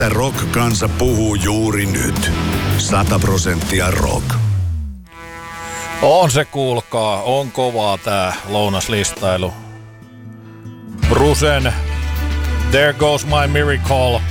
Rock-kansa puhuu juuri nyt. 100% rock. On se, kuulkaa. On kovaa tää lounaslistailu. Brusen There Goes My Miracle